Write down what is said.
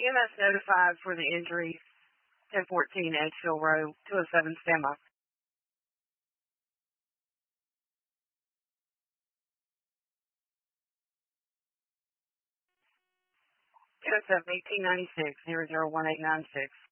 EMS notified for the injury, 1014 Edgehill Road, 207 Stammer. 207 1896 001896.